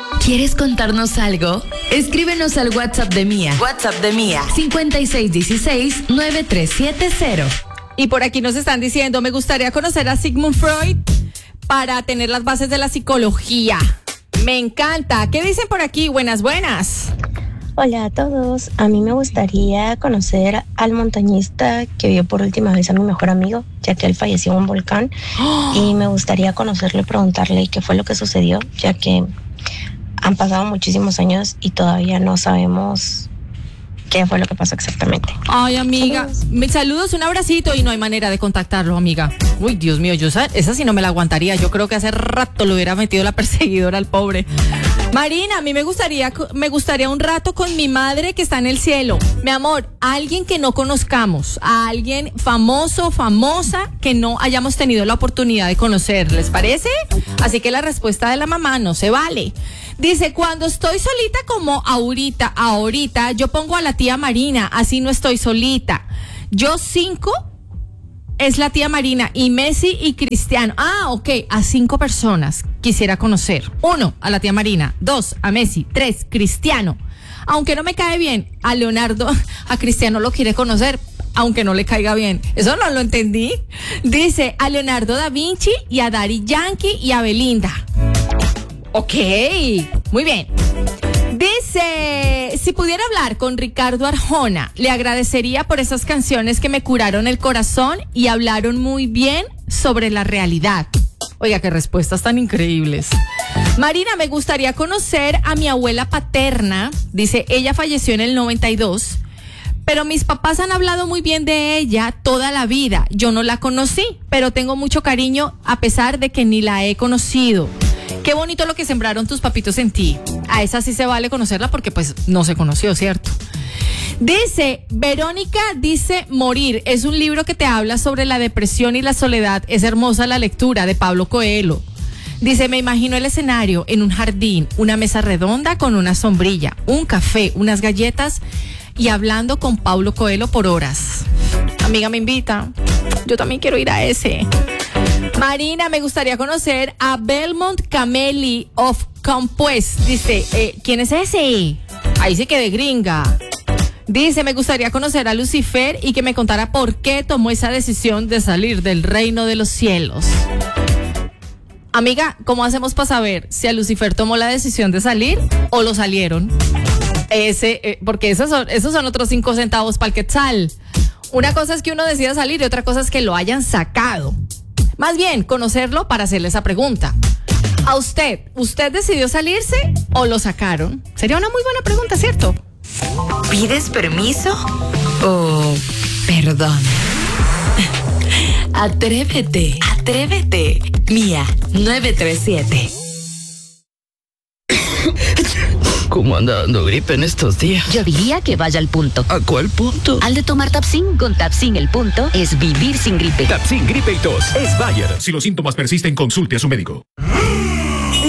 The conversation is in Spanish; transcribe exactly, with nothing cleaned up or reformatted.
¿Quieres contarnos algo? Escríbenos al WhatsApp de Mía. WhatsApp de Mía. cinco seis uno seis, nueve tres siete cero. Y por aquí nos están diciendo, me gustaría conocer a Sigmund Freud para tener las bases de la psicología. Me encanta. ¿Qué dicen por aquí? Buenas, buenas. Hola a todos. A mí me gustaría conocer al montañista que vio por última vez a mi mejor amigo, ya que él falleció en un volcán. ¡Oh! Y me gustaría conocerle y preguntarle qué fue lo que sucedió, ya que han pasado muchísimos años y todavía no sabemos qué fue lo que pasó exactamente. Ay, amiga, saludos. Me saludos, un abracito y no hay manera de contactarlo, amiga. Uy, Dios mío, yo esa sí no me la aguantaría. Yo creo que hace rato lo hubiera metido la perseguidora al pobre. Marina, a mí me gustaría, me gustaría un rato con mi madre que está en el cielo. Mi amor, alguien que no conozcamos, a alguien famoso, famosa, que no hayamos tenido la oportunidad de conocer, ¿les parece? Así que la respuesta de la mamá no se vale. Dice, cuando estoy solita como ahorita, ahorita, yo pongo a la tía Marina, así no estoy solita. Yo cinco es la tía Marina y Messi y Cristiano. Ah, ok, a cinco personas quisiera conocer. Uno, a la tía Marina. Dos, a Messi. Tres, Cristiano. Aunque no me cae bien, a Leonardo, a Cristiano lo quiere conocer, aunque no le caiga bien. Eso no lo entendí. Dice, a Leonardo da Vinci y a Daddy Yankee y a Belinda. Ok, muy bien. Dice, si pudiera hablar con Ricardo Arjona, le agradecería por esas canciones que me curaron el corazón y hablaron muy bien sobre la realidad. Oiga, qué respuestas tan increíbles. Marina, me gustaría conocer a mi abuela paterna. Dice, ella falleció en el noventa y dos, pero mis papás han hablado muy bien de ella toda la vida. Yo no la conocí, pero tengo mucho cariño a pesar de que ni la he conocido. Qué bonito lo que sembraron tus papitos en ti. A esa sí se vale conocerla porque pues no se conoció, ¿cierto? Dice, Verónica dice Morir. Es un libro que te habla sobre la depresión y la soledad. Es hermosa la lectura, de Pablo Coelho. Dice, me imagino el escenario en un jardín, una mesa redonda con una sombrilla, un café, unas galletas y hablando con Pablo Coelho por horas. Amiga, me invita. Yo también quiero ir a ese. Marina, me gustaría conocer a Belmont Cameli of Compuest. Dice, eh, ¿quién es ese? Ahí sí que de gringa. Dice, me gustaría conocer a Lucifer y que me contara por qué tomó esa decisión de salir del reino de los cielos. Amiga, ¿cómo hacemos para saber si a Lucifer tomó la decisión de salir o lo salieron? Ese, eh, porque esos son, esos son otros cinco centavos para el quetzal. Una cosa es que uno decida salir y otra cosa es que lo hayan sacado. Más bien, conocerlo para hacerle esa pregunta. A usted, ¿usted decidió salirse o lo sacaron? Sería una muy buena pregunta, ¿cierto? ¿Pides permiso o perdón? Atrévete, atrévete. Mía, nueve tres siete. ¿Cómo anda dando gripe en estos días? Yo diría que vaya al punto. ¿A cuál punto? Al de tomar Tapsin. Con Tapsin el punto es vivir sin gripe. Tapsin Gripe y Tos es Bayer. Si los síntomas persisten, consulte a su médico.